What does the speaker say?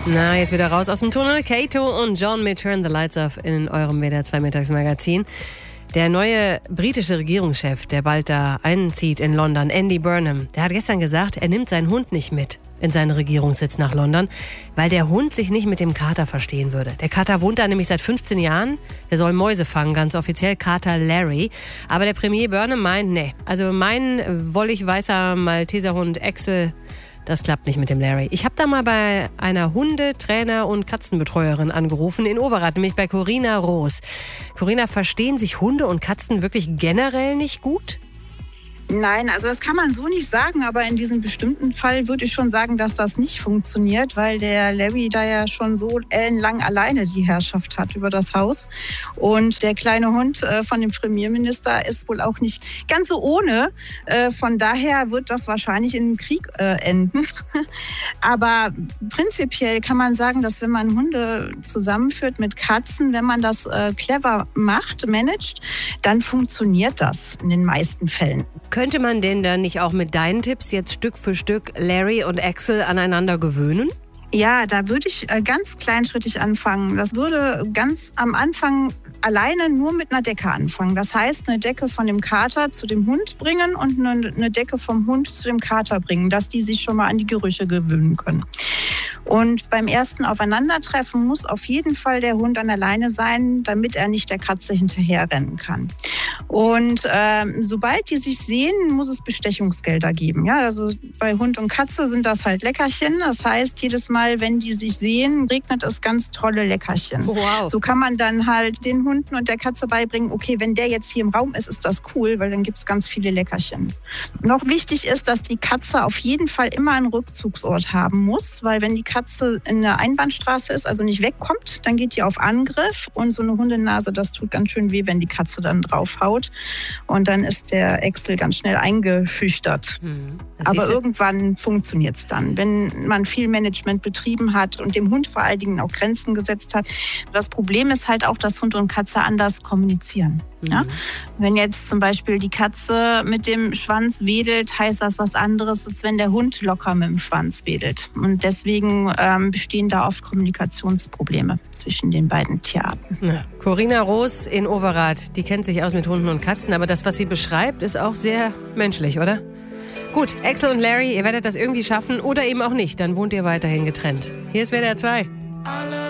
Na, jetzt wieder raus aus dem Tunnel. Kato und John mit Turn the Lights Off in eurem WDR 2 Mittagsmagazin. Der neue britische Regierungschef, der bald da einzieht in London, Andy Burnham, der hat gestern gesagt, er nimmt seinen Hund nicht mit in seinen Regierungssitz nach London, weil der Hund sich nicht mit dem Kater verstehen würde. Der Kater wohnt da nämlich seit 15 Jahren. Der soll Mäuse fangen, ganz offiziell Kater Larry. Aber der Premier Burnham meint, nee, also mein wollig weißer Malteserhund Axel, das klappt nicht mit dem Larry. Ich habe da mal bei einer Hundetrainer- und Katzenbetreuerin angerufen in Overath, nämlich bei Corinna Roos. Corinna, verstehen sich Hunde und Katzen wirklich generell nicht gut? Nein, also das kann man so nicht sagen, aber in diesem bestimmten Fall würde ich schon sagen, dass das nicht funktioniert, weil der Larry da ja schon so ellenlang alleine die Herrschaft hat über das Haus. Und der kleine Hund von dem Premierminister ist wohl auch nicht ganz so ohne. Von daher wird das wahrscheinlich in einem Krieg enden. Aber prinzipiell kann man sagen, dass wenn man Hunde zusammenführt mit Katzen, wenn man das clever macht, managt, dann funktioniert das in den meisten Fällen. Könnte man denn dann nicht auch mit deinen Tipps jetzt Stück für Stück Larry und Axel aneinander gewöhnen? Ja, da würde ich ganz kleinschrittig anfangen. Das würde ganz am Anfang alleine nur mit einer Decke anfangen. Das heißt, eine Decke von dem Kater zu dem Hund bringen und eine Decke vom Hund zu dem Kater bringen, dass die sich schon mal an die Gerüche gewöhnen können. Und beim ersten Aufeinandertreffen muss auf jeden Fall der Hund an der Leine sein, damit er nicht der Katze hinterherrennen kann. Und sobald die sich sehen, muss es Bestechungsgelder geben. Ja, also bei Hund und Katze sind das halt Leckerchen. Das heißt, jedes Mal, wenn die sich sehen, regnet es ganz tolle Leckerchen. Wow. So kann man dann halt den Hunden und der Katze beibringen, okay, wenn der jetzt hier im Raum ist, ist das cool, weil dann gibt es ganz viele Leckerchen. Noch wichtig ist, dass die Katze auf jeden Fall immer einen Rückzugsort haben muss, weil wenn die Katze in der Einbahnstraße ist, also nicht wegkommt, dann geht die auf Angriff und so eine Hundenase, das tut ganz schön weh, wenn die Katze dann draufhaut und dann ist der Axel ganz schnell eingeschüchtert. Aber irgendwann funktioniert es dann, wenn man viel Management betrieben hat und dem Hund vor allen Dingen auch Grenzen gesetzt hat. Das Problem ist halt auch, dass Hund und Katze anders kommunizieren. Ja? Wenn jetzt zum Beispiel die Katze mit dem Schwanz wedelt, heißt das was anderes, als wenn der Hund locker mit dem Schwanz wedelt. Und deswegen bestehen da oft Kommunikationsprobleme zwischen den beiden Tierarten. Ja. Corinna Roos in Overath, die kennt sich aus mit Hunden und Katzen, aber das, was sie beschreibt, ist auch sehr menschlich, oder? Gut, Axel und Larry, ihr werdet das irgendwie schaffen oder eben auch nicht, dann wohnt ihr weiterhin getrennt. Hier ist WDR 2.